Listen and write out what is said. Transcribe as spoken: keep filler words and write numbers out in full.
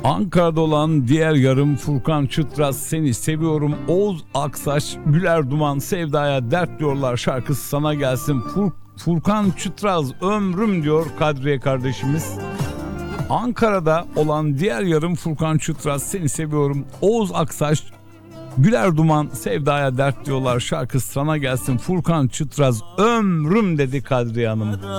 Ankara'da olan diğer yarım Furkan Çıtraz, seni seviyorum. Oğuz Aksaç, Güler Duman, sevdaya dert diyorlar şarkısı sana gelsin. Fur, Furkan Çıtraz ömrüm diyor Kadriye kardeşimiz. Ankara'da olan diğer yarım Furkan Çıtraz, seni seviyorum. Oğuz Aksaç, Güler Duman, sevdaya dert diyorlar şarkısı sana gelsin. Furkan Çıtraz ömrüm dedi Kadriye Hanım.